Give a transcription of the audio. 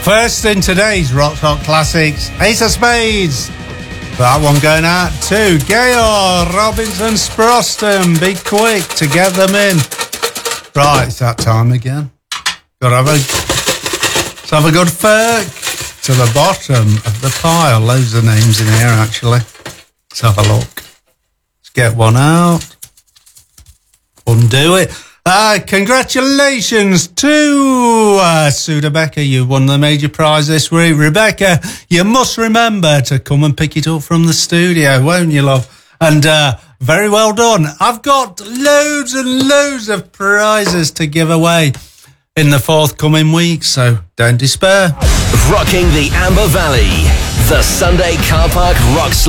First in today's Rock Classics, Ace of Spades. That one going out to Gail Robinson Sproston. Be quick to get them in. Right, it's that time again. Let's have a good flick to the bottom of the pile. Loads of names in here, actually. Let's have a look. Let's get one out. Undo it. Congratulations to Sue Rebecca. You won the major prize this week. Rebecca, you must remember to come and pick it up from the studio, won't you, love? And very well done. I've got loads and loads of prizes to give away in the forthcoming weeks, so don't despair. Rocking the Amber Valley, the Sunday Car Park Rock